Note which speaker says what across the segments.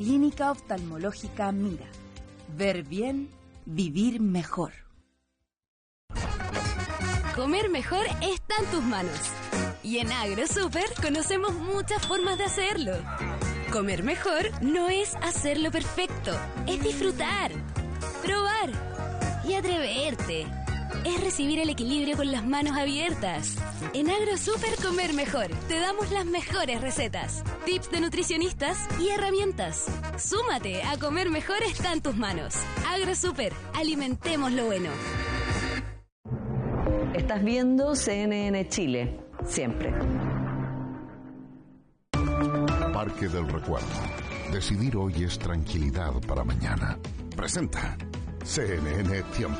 Speaker 1: Clínica Oftalmológica Mira. Ver bien, vivir mejor.
Speaker 2: Comer mejor está en tus manos. Y en AgroSuper conocemos muchas formas de hacerlo. Comer mejor no es hacerlo perfecto, es disfrutar, probar y atreverte. Es recibir el equilibrio con las manos abiertas. En AgroSuper Comer Mejor te damos las mejores recetas, tips de nutricionistas y herramientas. Súmate a Comer Mejor está en tus manos. AgroSuper, alimentemos lo bueno.
Speaker 3: Estás viendo CNN Chile, siempre.
Speaker 4: Parque del Recuerdo. Decidir hoy es tranquilidad para mañana. Presenta CNN Tiempo.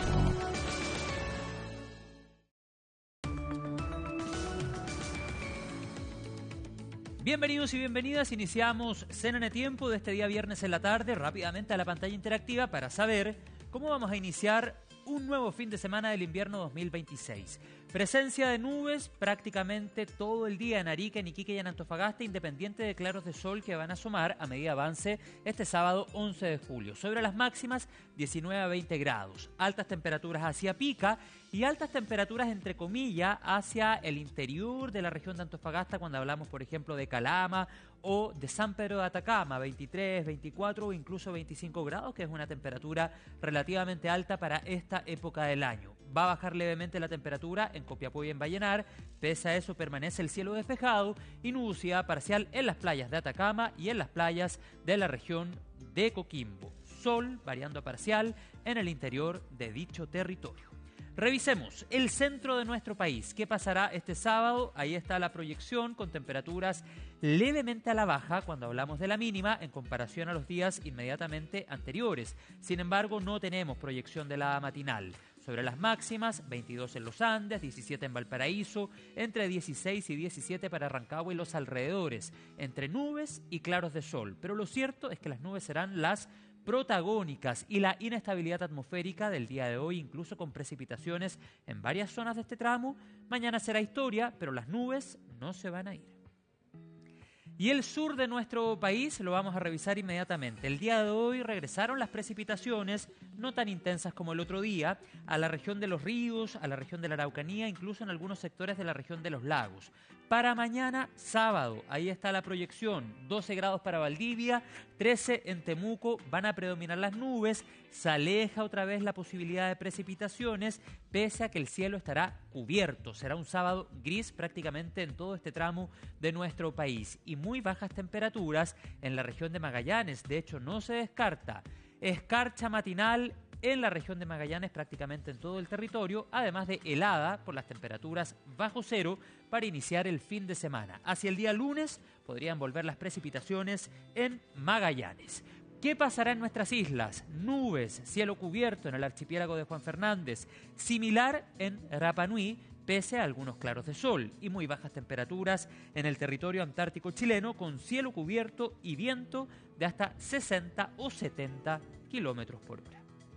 Speaker 5: Bienvenidos y bienvenidas, iniciamos CNN Tiempo de este día viernes en la tarde, rápidamente a la pantalla interactiva para saber cómo vamos a iniciar un nuevo fin de semana del invierno 2026. Presencia de nubes prácticamente todo el día en Arica, en Iquique y en Antofagasta, independiente de claros de sol que van a asomar a medida avance este sábado 11 de julio. Sobre las máximas, 19 a 20 grados. Altas temperaturas hacia Pica y altas temperaturas, entre comillas, hacia el interior de la región de Antofagasta, cuando hablamos, por ejemplo, de Calama o de San Pedro de Atacama, 23, 24 o incluso 25 grados, que es una temperatura relativamente alta para esta época del año. Va a bajar levemente la temperatura en Copiapó y en Vallenar. Pese a eso, permanece el cielo despejado y nubosidad parcial en las playas de Atacama y en las playas de la región de Coquimbo. Sol variando parcial en el interior de dicho territorio. Revisemos el centro de nuestro país. ¿Qué pasará este sábado? Ahí está la proyección con temperaturas levemente a la baja cuando hablamos de la mínima en comparación a los días inmediatamente anteriores. Sin embargo, no tenemos proyección de la matinal. Sobre las máximas, 22 en los Andes, 17 en Valparaíso, entre 16 y 17 para Rancagua y los alrededores, entre nubes y claros de sol. Pero lo cierto es que las nubes serán las protagónicas y la inestabilidad atmosférica del día de hoy, incluso con precipitaciones en varias zonas de este tramo. Mañana será historia, pero las nubes no se van a ir. Y el sur de nuestro país lo vamos a revisar inmediatamente. El día de hoy regresaron las precipitaciones, no tan intensas como el otro día, a la región de los ríos, a la región de la Araucanía, incluso en algunos sectores de la región de los lagos. Para mañana, sábado, ahí está la proyección, 12 grados para Valdivia, 13 en Temuco, van a predominar las nubes, se aleja otra vez la posibilidad de precipitaciones, pese a que el cielo estará cubierto. Será un sábado gris prácticamente en todo este tramo de nuestro país y muy bajas temperaturas en la región de Magallanes. De hecho, no se descarta escarcha matinal en la región de Magallanes prácticamente en todo el territorio, además de helada por las temperaturas bajo cero para iniciar el fin de semana. Hacia el día lunes podrían volver las precipitaciones en Magallanes. ¿Qué pasará en nuestras islas? Nubes, cielo cubierto en el archipiélago de Juan Fernández, similar en Rapa Nui, pese a algunos claros de sol, y muy bajas temperaturas en el territorio antártico chileno, con cielo cubierto y viento de hasta 60 o 70 kilómetros por hora.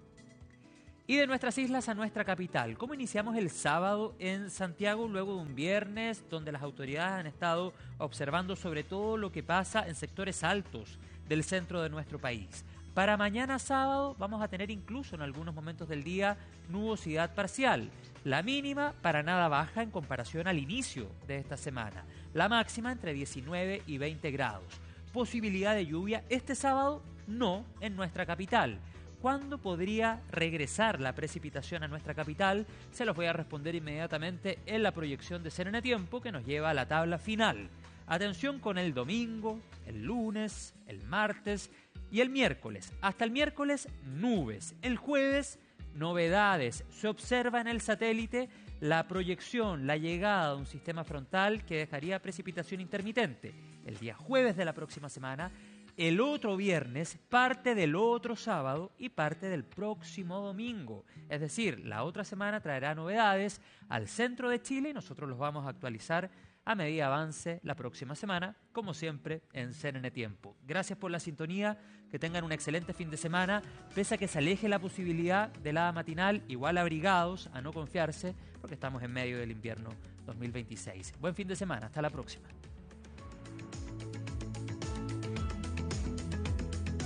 Speaker 5: Y de nuestras islas a nuestra capital, ¿cómo iniciamos el sábado en Santiago luego de un viernes donde las autoridades han estado observando sobre todo lo que pasa en sectores altos del centro de nuestro país? Para mañana sábado vamos a tener incluso en algunos momentos del día nubosidad parcial. La mínima para nada baja en comparación al inicio de esta semana. La máxima entre 19 y 20 grados. Posibilidad de lluvia este sábado no en nuestra capital. ¿Cuándo podría regresar la precipitación a nuestra capital? Se los voy a responder inmediatamente en la proyección de CNN Tiempo que nos lleva a la tabla final. Atención con el domingo, el lunes, el martes y el miércoles. Hasta el miércoles, nubes. El jueves, novedades. Se observa en el satélite la proyección, la llegada de un sistema frontal que dejaría precipitación intermitente. El día jueves de la próxima semana, el otro viernes, parte del otro sábado y parte del próximo domingo. Es decir, la otra semana traerá novedades al centro de Chile y nosotros los vamos a actualizar a medida avance la próxima semana, como siempre en CNN Tiempo. Gracias por la sintonía, que tengan un excelente fin de semana, pese a que se aleje la posibilidad de helada matinal, igual abrigados, a no confiarse, porque estamos en medio del invierno 2026. Buen fin de semana, hasta la próxima.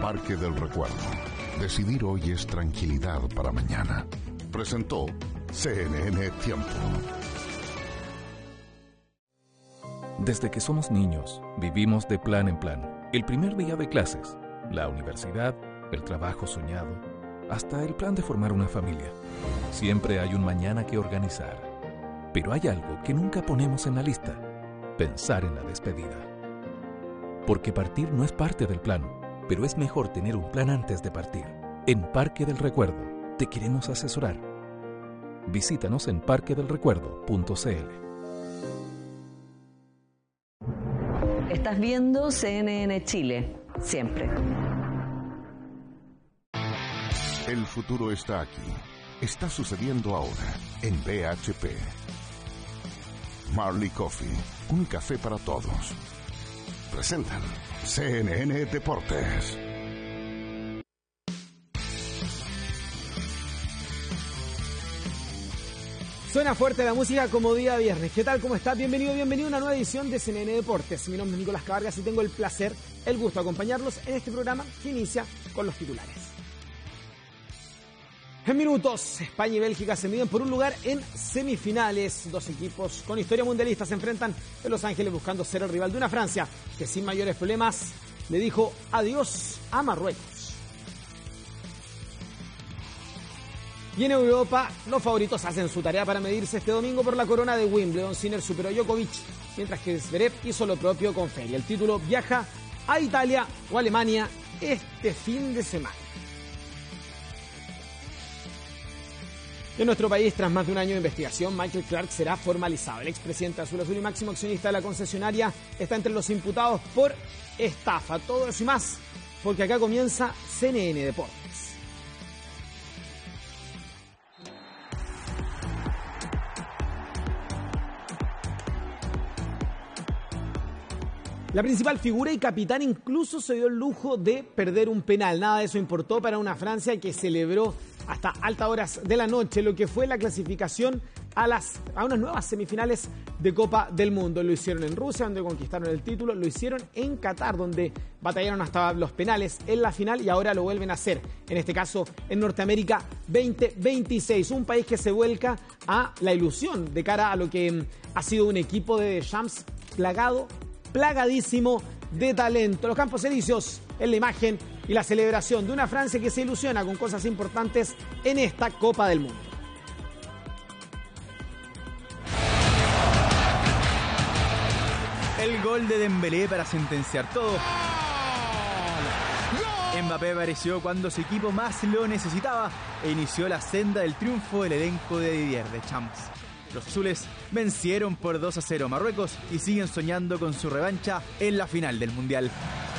Speaker 4: Parque del Recuerdo. Decidir hoy es tranquilidad para mañana. Presentó CNN Tiempo.
Speaker 6: Desde que somos niños, vivimos de plan en plan. El primer día de clases, la universidad, el trabajo soñado, hasta el plan de formar una familia. Siempre hay un mañana que organizar. Pero hay algo que nunca ponemos en la lista: pensar en la despedida. Porque partir no es parte del plan, pero es mejor tener un plan antes de partir. En Parque del Recuerdo te queremos asesorar. Visítanos en parquedelrecuerdo.cl.
Speaker 3: Estás viendo CNN Chile, siempre.
Speaker 4: El futuro está aquí. Está sucediendo ahora en BHP. Marley Coffee, un café para todos. Presentan CNN Deportes.
Speaker 7: Suena fuerte la música como día viernes. ¿Qué tal? ¿Cómo estás? Bienvenido a una nueva edición de CNN Deportes. Mi nombre es Nicolás Cabargas y tengo el placer, el gusto de acompañarlos en este programa que inicia con los titulares. En minutos, España y Bélgica se miden por un lugar en semifinales. Dos equipos con historia mundialista se enfrentan en Los Ángeles buscando ser el rival de una Francia que sin mayores problemas le dijo adiós a Marruecos. Y en Europa, los favoritos hacen su tarea para medirse este domingo por la corona de Wimbledon. Sinner superó a Djokovic, mientras que Zverev hizo lo propio con Feria. El título viaja a Italia o Alemania este fin de semana. En nuestro país, tras más de un año de investigación, Michael Clark será formalizado. El expresidente Azul Azul y máximo accionista de la concesionaria está entre los imputados por estafa. Todo eso y más, porque acá comienza CNN Deportes. La principal figura y capitán incluso se dio el lujo de perder un penal. Nada de eso importó para una Francia que celebró hasta altas horas de la noche lo que fue la clasificación a unas nuevas semifinales de Copa del Mundo. Lo hicieron en Rusia, donde conquistaron el título. Lo hicieron en Qatar, donde batallaron hasta los penales en la final y ahora lo vuelven a hacer. En este caso, en Norteamérica 2026. Un país que se vuelca a la ilusión de cara a lo que ha sido un equipo de Deschamps plagadísimo de talento. Los Campos Elíseos en la imagen y la celebración de una Francia que se ilusiona con cosas importantes en esta Copa del Mundo.
Speaker 8: El gol de Dembélé para sentenciar todo. Mbappé apareció cuando su equipo más lo necesitaba e inició la senda del triunfo del elenco de Didier Deschamps. Los azules vencieron por 2-0 a Marruecos y siguen soñando con su revancha en la final del Mundial.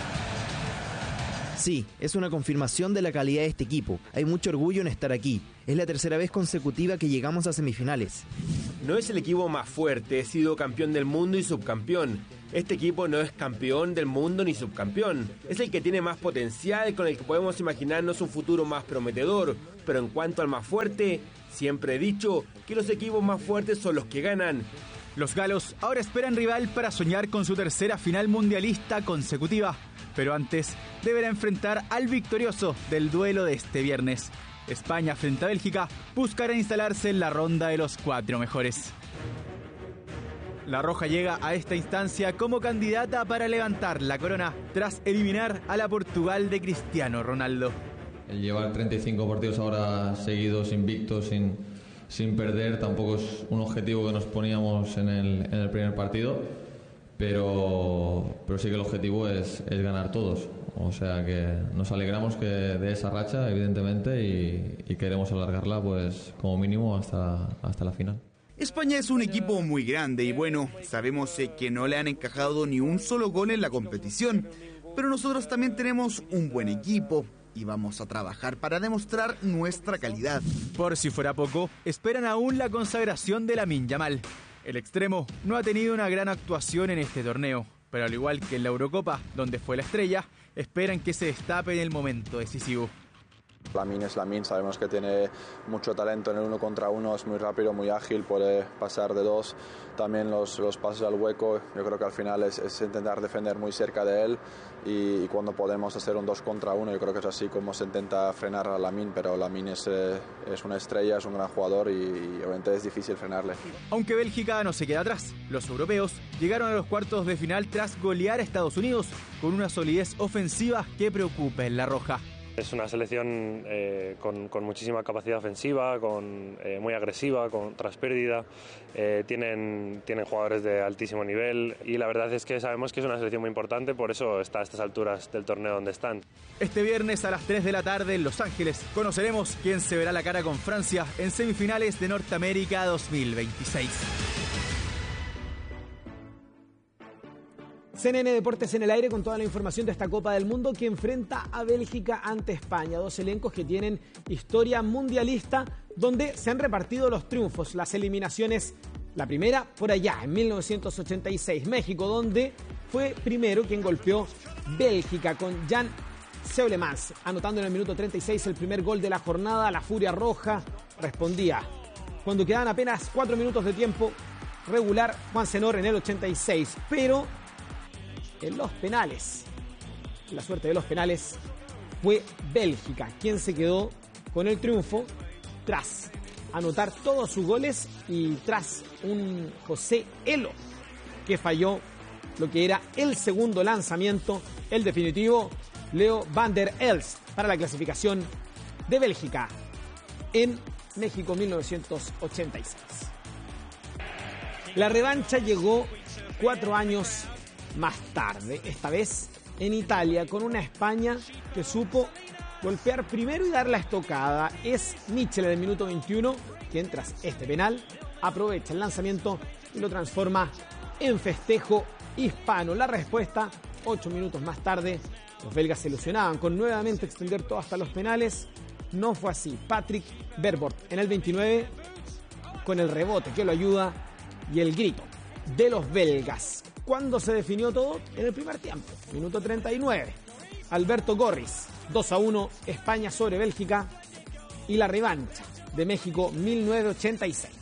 Speaker 9: Sí, es una confirmación de la calidad de este equipo. Hay mucho orgullo en estar aquí. Es la tercera vez consecutiva que llegamos a semifinales.
Speaker 10: No es el equipo más fuerte, he sido campeón del mundo y subcampeón. Este equipo no es campeón del mundo ni subcampeón. Es el que tiene más potencial, con el que podemos imaginarnos un futuro más prometedor. Pero en cuanto al más fuerte, siempre he dicho que los equipos más fuertes son los que ganan.
Speaker 8: Los galos ahora esperan rival para soñar con su tercera final mundialista consecutiva. Pero antes deberá enfrentar al victorioso del duelo de este viernes. España frente a Bélgica buscará instalarse en la ronda de los 4 mejores. La Roja llega a esta instancia como candidata para levantar la corona tras eliminar a la Portugal de Cristiano Ronaldo.
Speaker 11: El llevar 35 partidos ahora seguidos, invictos, sin perder, tampoco es un objetivo que nos poníamos en el primer partido, pero sí que el objetivo es ganar todos. O sea que nos alegramos de esa racha, evidentemente, y queremos alargarla pues como mínimo hasta la final.
Speaker 12: España es un equipo muy grande y bueno, sabemos que no le han encajado ni un solo gol en la competición, pero nosotros también tenemos un buen equipo y vamos a trabajar para demostrar nuestra calidad.
Speaker 8: Por si fuera poco, esperan aún la consagración de Lamine Yamal. El extremo no ha tenido una gran actuación en este torneo, pero al igual que en la Eurocopa, donde fue la estrella, esperan que se destape en el momento decisivo.
Speaker 13: Lamine es Lamine, sabemos que tiene mucho talento en el 1 contra 1, es muy rápido, muy ágil, puede pasar de 2, también los pases al hueco. Yo creo que al final es intentar defender muy cerca de él y cuando podemos hacer un 2 contra 1, yo creo que es así como se intenta frenar a Lamine, pero Lamine es una estrella, es un gran jugador y obviamente es difícil frenarle.
Speaker 8: Aunque Bélgica no se queda atrás, los europeos llegaron a los cuartos de final tras golear a Estados Unidos con una solidez ofensiva que preocupa en la roja.
Speaker 14: Es una selección con muchísima capacidad ofensiva, muy agresiva, tras pérdida. Tienen jugadores de altísimo nivel y la verdad es que sabemos que es una selección muy importante, por eso está a estas alturas del torneo donde están.
Speaker 8: Este viernes a las 3 de la tarde en Los Ángeles conoceremos quién se verá la cara con Francia en semifinales de Norteamérica 2026.
Speaker 7: CNN Deportes en el aire con toda la información de esta Copa del Mundo que enfrenta a Bélgica ante España. Dos elencos que tienen historia mundialista donde se han repartido los triunfos, las eliminaciones. La primera por allá, en 1986, México, donde fue primero quien golpeó Bélgica con Jan Seulemans, anotando en el minuto 36 el primer gol de la jornada. La Furia Roja respondía cuando quedaban apenas 4 minutos de tiempo regular, Juan Senor en el 86, pero en los penales, la suerte de los penales fue Bélgica, quien se quedó con el triunfo tras anotar todos sus goles y tras un José Elo que falló lo que era el segundo lanzamiento, el definitivo. Leo van der Els para la clasificación de Bélgica en México 1986. La revancha llegó 4 años más tarde, esta vez en Italia, con una España que supo golpear primero y dar la estocada. Es Mitchell en el minuto 21 quien tras este penal aprovecha el lanzamiento y lo transforma en festejo hispano. La respuesta, 8 minutos más tarde, los belgas se ilusionaban con nuevamente extender todo hasta los penales. No fue así. Patrick Berbort en el 29 con el rebote que lo ayuda y el grito de los belgas. ¿Cuándo se definió todo? En el primer tiempo, minuto 39. Alberto Gorris, 2-1, España sobre Bélgica y la revancha de México 1986.